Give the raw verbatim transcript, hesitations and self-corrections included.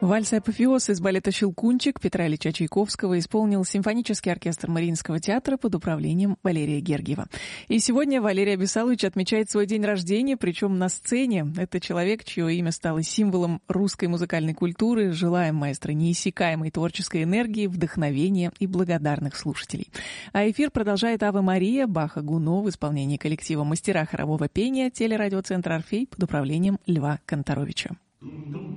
Вальс «Апофеоз» из балета «Щелкунчик» Петра Ильича Чайковского исполнил симфонический оркестр Мариинского театра под управлением Валерия Гергиева. И сегодня Валерий Абисалович отмечает свой день рождения, причем на сцене. Это человек, чье имя стало символом русской музыкальной культуры. Желаем маэстро неиссякаемой творческой энергии, вдохновения и благодарных слушателей. А эфир продолжает «Аве Мария» Баха Гуно в исполнении коллектива «Мастера хорового пения» телерадиоцентра «Орфей» под управлением Льва Канторовича.